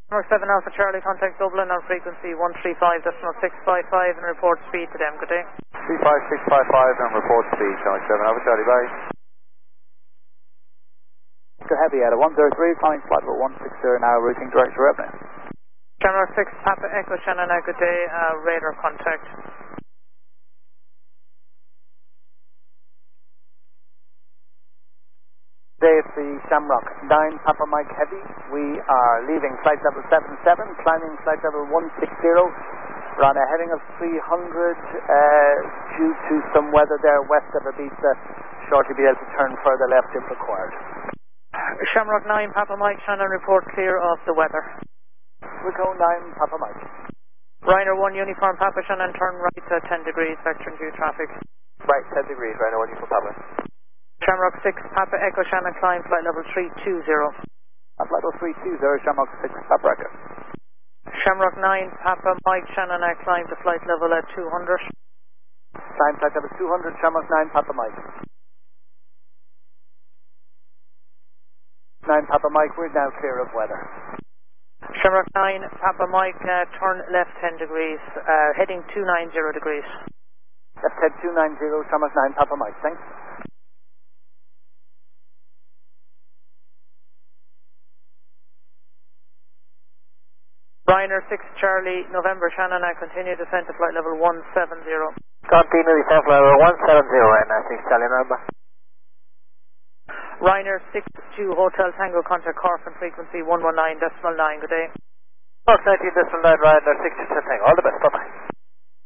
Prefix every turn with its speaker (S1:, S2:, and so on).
S1: Number 7 Alpha Charlie, contact Dublin on frequency 135.655 and report speed to them. Good day.
S2: 35655 and report speed, Charlie 7 Alpha Charlie, bye.
S3: Mr. Heavy at a 103, climbing flight level 160 now, routing direct to revenue.
S1: Shamrock 6 Papa Echo Shannon, good day, radar contact.
S3: Today it's the Shamrock 9 Papa Mike Heavy. We are leaving flight level 77, climbing flight level 160. We're on a heading of 300 due to some weather there west of Ibiza. Shortly be able to turn further left if required.
S1: Shamrock 9 Papa Mike Shannon, report clear of the weather.
S3: Wilco 9 Papa Mike.
S1: Ryder 1 Uniform Papa Shannon, turn right at 10 degrees, vector and view traffic.
S2: Right, 10 degrees, Ryder 1 Uniform Papa.
S1: Shamrock 6 Papa Echo Shannon, climb flight level 320.
S3: At level 320, Shamrock 6 Papa Echo.
S1: Shamrock 9 Papa Mike Shannon, climb to flight level at 200.
S3: Climb flight level 200, Shamrock 9 Papa Mike. 9 Papa Mike, we're now clear of weather.
S1: Shamrock 9 Papa Mike, turn left 10 degrees, heading 290 degrees.
S3: Left head 290, Shamrock 9 Papa Mike, thanks.
S1: Ryder 6 Charlie, November Shannon, continue descent to flight level 170.
S2: Continue descent level 170 and 6 Charlie November.
S1: Ryder 6 2 Hotel Tango, contact Cork on frequency 119.9, good day.
S2: Cork 19.9, Ryder 6 2 Tango, all the best, bye bye.